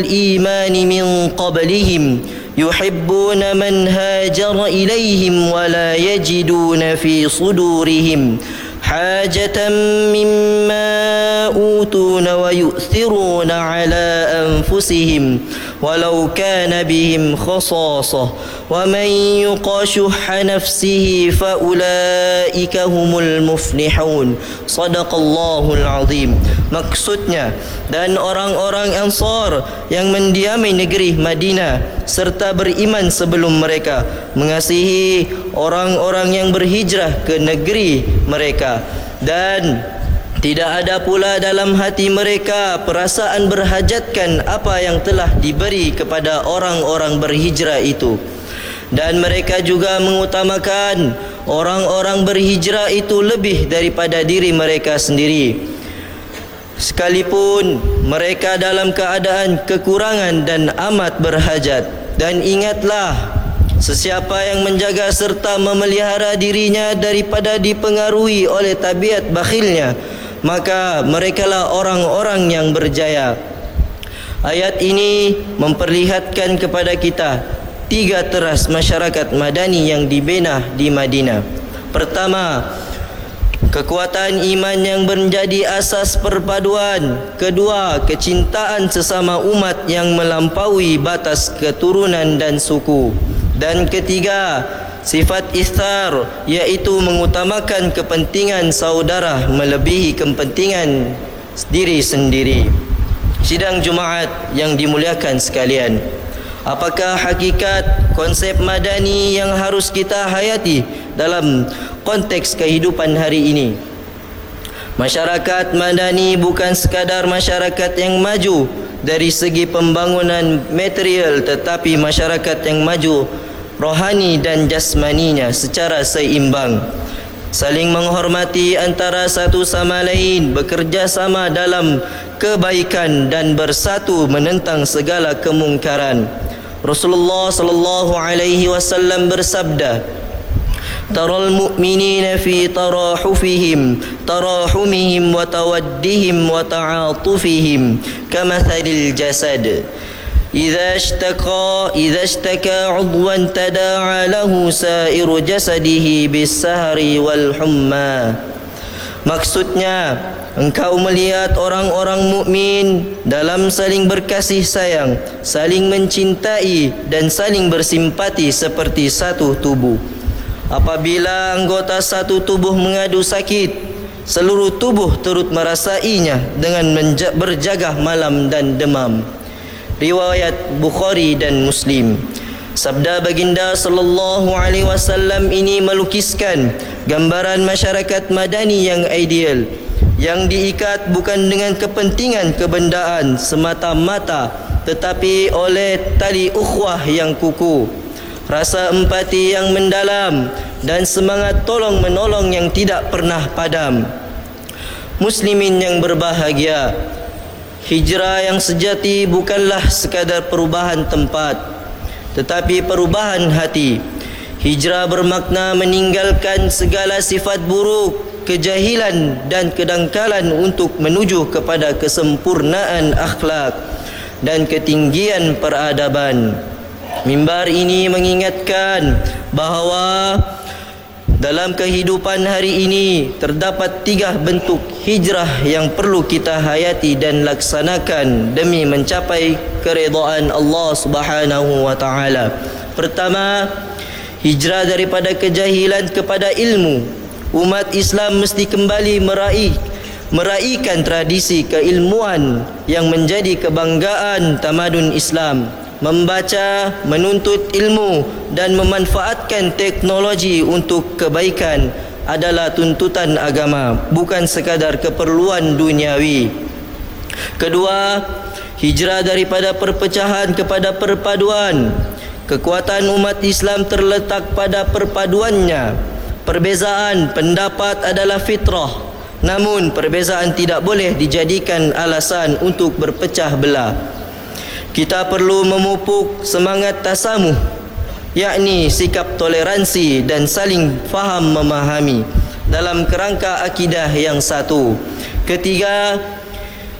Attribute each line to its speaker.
Speaker 1: الإيمان من قبلهم يحبون من هاجر إليهم ولا يجدون في صدورهم حاجة مما أوتون ويؤثرون على أنفسهم ولو كان بهم خصاصة ومن يوق شح نفسه فأولئك هم المفلحون. Sadaqallahul Azim. Maksudnya, dan orang-orang Ansar yang mendiami negeri Madinah serta beriman sebelum mereka mengasihi orang-orang yang berhijrah ke negeri mereka, dan tidak ada pula dalam hati mereka perasaan berhajatkan apa yang telah diberi kepada orang-orang berhijrah itu. Dan mereka juga mengutamakan orang-orang berhijrah itu lebih daripada diri mereka sendiri, sekalipun mereka dalam keadaan kekurangan dan amat berhajat. Dan ingatlah, sesiapa yang menjaga serta memelihara dirinya daripada dipengaruhi oleh tabiat bakhilnya, maka merekalah orang-orang yang berjaya. Ayat ini memperlihatkan kepada kita tiga teras masyarakat Madani yang dibina di Madinah. Pertama, kekuatan iman yang menjadi asas perpaduan. Kedua, kecintaan sesama umat yang melampaui batas keturunan dan suku. Dan ketiga, sifat istar, iaitu mengutamakan kepentingan saudara melebihi kepentingan diri sendiri. Sidang Jumaat yang dimuliakan sekalian, apakah hakikat konsep Madani yang harus kita hayati dalam konteks kehidupan hari ini? Masyarakat Madani bukan sekadar masyarakat yang maju dari segi pembangunan material, tetapi masyarakat yang maju rohani dan jasmaninya secara seimbang, saling menghormati antara satu sama lain, bekerja sama dalam kebaikan dan bersatu menentang segala kemungkaran. Rasulullah sallallahu alaihi wasallam bersabda, "Taral mu'minina fi tarahumihim wa tawaddihim wa ta'atufihim kamathalil jasad. Idza ishtaka 'udwan tada'a lahu sa'iru jasadihi bis-sahri wal humma." Maksudnya, engkau melihat orang-orang mukmin dalam saling berkasih sayang, saling mencintai dan saling bersimpati seperti satu tubuh. Apabila anggota satu tubuh mengadu sakit, seluruh tubuh turut merasainya dengan berjagah malam dan demam. Riwayat Bukhari dan Muslim. Sabda baginda sallallahu alaihi wasallam ini melukiskan gambaran masyarakat Madani yang ideal, yang diikat bukan dengan kepentingan kebendaan semata-mata, tetapi oleh tali ukhuwah yang kukuh, rasa empati yang mendalam, dan semangat tolong-menolong yang tidak pernah padam. Muslimin yang berbahagia, hijrah yang sejati bukanlah sekadar perubahan tempat, tetapi perubahan hati. Hijrah bermakna meninggalkan segala sifat buruk, kejahilan dan kedangkalan untuk menuju kepada kesempurnaan akhlak dan ketinggian peradaban. Mimbar ini mengingatkan bahawa dalam kehidupan hari ini terdapat tiga bentuk hijrah yang perlu kita hayati dan laksanakan demi mencapai keridhaan Allah Subhanahu wa taala. Pertama, hijrah daripada kejahilan kepada ilmu. Umat Islam mesti kembali meraihkan tradisi keilmuan yang menjadi kebanggaan tamadun Islam. Membaca, menuntut ilmu dan memanfaatkan teknologi untuk kebaikan adalah tuntutan agama, bukan sekadar keperluan duniawi. Kedua, hijrah daripada perpecahan kepada perpaduan. Kekuatan umat Islam terletak pada perpaduannya. Perbezaan pendapat adalah fitrah, namun perbezaan tidak boleh dijadikan alasan untuk berpecah belah. Kita perlu memupuk semangat tasamuh, yakni sikap toleransi dan saling faham memahami dalam kerangka akidah yang satu. Ketiga,